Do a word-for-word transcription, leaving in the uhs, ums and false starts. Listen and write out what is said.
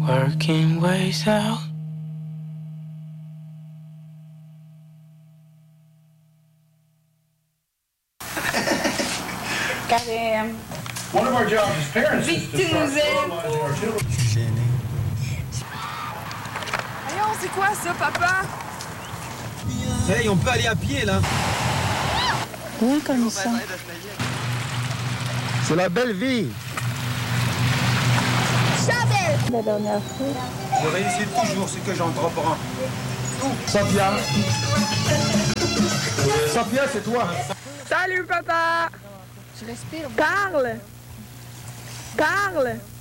working ways out. Karim. One of our jobs as parents is to Vite, tu start nous aimes. fertilizing our children. Voyons, c'est quoi ça, papa? Hey, on peut aller à pied là. Rien comme ça. C'est la belle vie. Chabelle. La dernière fois. Je réussis toujours ce que j'entreprends. Sophia. Sophia, c'est toi. Salut, papa! Je respire. Carl! Carl!